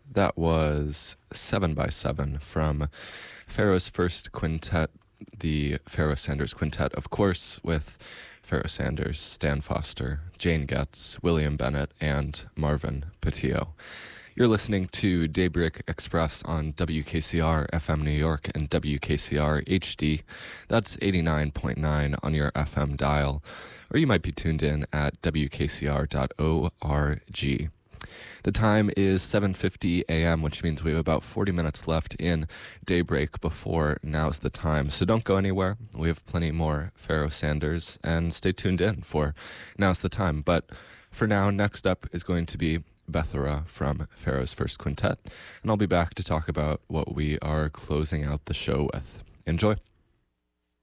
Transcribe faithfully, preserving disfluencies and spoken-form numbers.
That was seven by seven from Pharoah's First Quintet, the Pharoah Sanders Quintet, of course, with Pharoah Sanders, Stan Foster, Jane Getz, William Bennett, and Marvin Patillo. You're listening to Daybreak Express on W K C R F M New York and W K C R H D. That's eighty-nine point nine on your F M dial, or you might be tuned in at W K C R dot org. The time is seven fifty a.m., which means we have about forty minutes left in Daybreak before Now's the Time. So don't go anywhere. We have plenty more Pharoah Sanders, and stay tuned in for Now's the Time. But for now, next up is going to be Bethera from Pharoah's First Quintet, and I'll be back to talk about what we are closing out the show with. Enjoy.